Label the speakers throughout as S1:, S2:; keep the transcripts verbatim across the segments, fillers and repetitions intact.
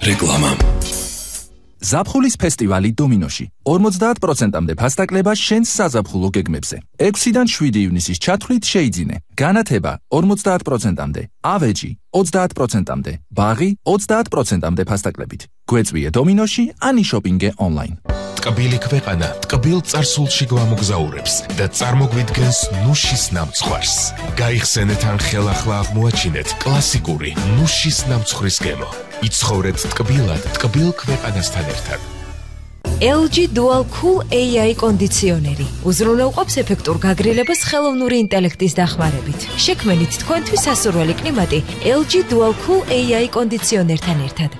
S1: რეკლამა. ზაფხულის ფესტივალი დომინოში. ორმოცდაათ პროცენტამდე ფასდაკლება შენს საზაფხულო გეგმებზე. ექვსიდან შვიდი ივნისის ჩათვლით შეიძინე. განათება ორმოცდაათ პროცენტამდე, ავეჯი ოცდაათ პროცენტამდე, ბაღი ოცდაათ პროცენტამდე ფასდაკლებით. გვეწვიე დომინოში, ანი შოპინგე ონლაინ.
S2: ტკბილი ქვეყანა ტკბილ წარსულში გვამოგზაურებს და წარმოგვიდგენს ნუშის ნამცხვარს. გაიხსენეთ ან ხელახლა აღმოაჩინეთ კლასიკური ნუშის ნამცხვრის გემო. იცხოვრეთ ტკბილად ტკბილ ქვეყანასთან ერთად.
S3: ელ ჯი Dual Cool ეი აი კონდიციონერი უზრუნველყოფს ეფექტურ გაგრილებას ხელოვნური ინტელექტის დახმარებით. შექმნით თქვენთვის სასურველი კლიმატი ელ ჯი Dual Cool ეი აი კონდიციონერთან ერთად.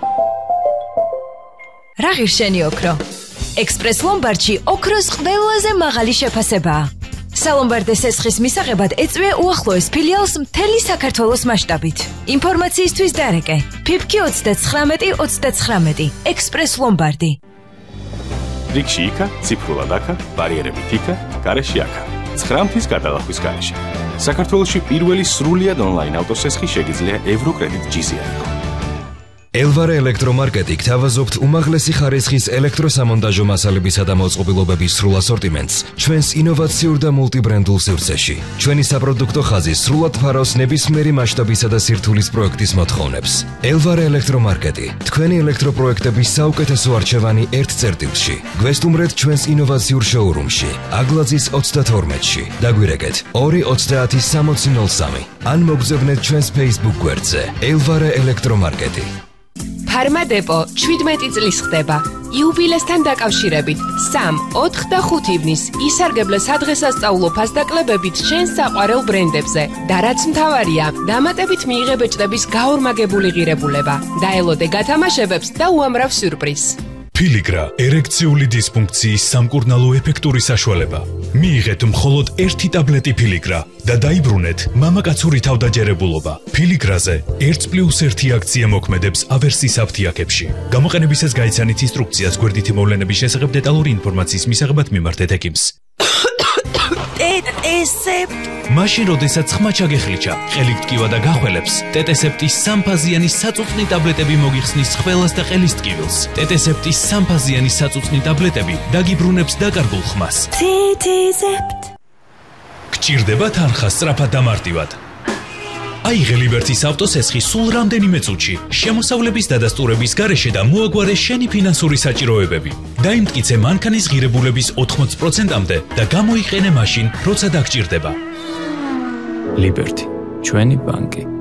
S3: რა ღირშენი ოქრო? ექსპრეს ლომბარდში ოქროს ყველაზე მაღალი შეფასებაა. სალომბარდეს ესხის მისაღებად ეწვია უახლოეს ფილიალს მთელი საქართველოს მასშტაბით. ინფორმაციისთვის დარეკე ფიფკი ოცდაცხრამეტი ოცდაცხრამეტი ექსპრეს ლომბარდი.
S4: რიგში იქა, ციფრულად აქა, ბარიერებით იქა, გარეშე აქა. ცხრამთის გადალახვის გარეშე. საქართველოში პირველი სრულიად ონლაინ ავტოსესხი შეგიძლია ევროკრედიტ ჯი-ზე აიღო.
S5: ელვარე ელექტრომარკეტი გთავაზობთ უმაღლესი ხარისხის ელექტროსამონტაჟო მასალებისა და მოწყობილობების სრულ ასორტიმენტს ჩვენს ინოვაციურ და მულტიბრენდულ სივრცეში. ჩვენი საპროდუქტო ხაზი სრულად ფარავს ნებისმიერი მასშტაბისა და სირთულის პროექტის მოთხოვნებს. ელვარე ელექტრომარკეტი, თქვენი ელექტროპროექტების საუკეთესო არჩევანი ერთ წერტილში. გვესტუმრეთ ჩვენს ინოვაციურ შოურუმში, აგლაძის ოცდათორმეტში. დაგვირეკეთ ორი ოცდაათი სამოცი ნოლ სამი. ან მოგზავნეთ ჩვენს Facebook გვერდზე ელვარე ელექტრომარკეტი.
S6: ფარმადეპო შვიდმეტი წლის ხდება. იუბილესთან დაკავშირებით სამ, ოთხ და ხუთი ივნის ისარგებლე სადღესასწაულო ფასდაკლებებით შენს საყვარელ ბრენდებზე. და რაც მთავარია, დამატებით მიიღე ბეჭდების გაორმაგებული ღირებულება. დაელოდე გათამაშებებს და უამრავ სიურპრიზს.
S7: ფილიგრა ერექციული დისფუნქციის სამკურნალო ეფექტური საშუალება. მიიღეთ მხოლოდ ერთი ტაბლეტი ფილიგრა და დაიბრუნეთ მამაკაცური თავდაჯერებულობა. ფილიგრაზე ერთ პლუს ერთი აქცია მოქმედებს ავერსის აფთიაქებში. გამოყენებისას გაიცანით ინსტრუქციას გვერდითი მოვლენების შესახებ დეტალური ინფორმაციის მისაღებად მიმართეთ ექიმს.
S3: ტეტესეპტ
S7: მაშინ როდესაც ხმა ჩაგეხლიჩა, ყელი ტკივა და გახველებს, ტეტესეპტის სამფაზიანი საწუწნი ტაბლეტები მოგიხსნის ხველას და ყელის ტკივილს. ტეტესეპტის სამფაზიანი საწუწნი ტაბლეტები დაგიბრუნებს დაკარგულ ხმას.
S3: ტეტესეპტ
S7: გჭირდება თანხა სწრაფად და მარტივად. აიღე ლიბერტის ავტოსესხი სულ რამდენიმე წუთში, შემოსავლების დადასტურების გარეშე და მოაგვარე შენი ფინანსური საჭიროებები. დაიმტკიცე მანქანის ღირებულების ოთხმოცი პროცენტამდე და გამოიყენე მაშინ, როცა დაგჭირდება.
S8: ლიბერტი, ჩვენი ბანკი.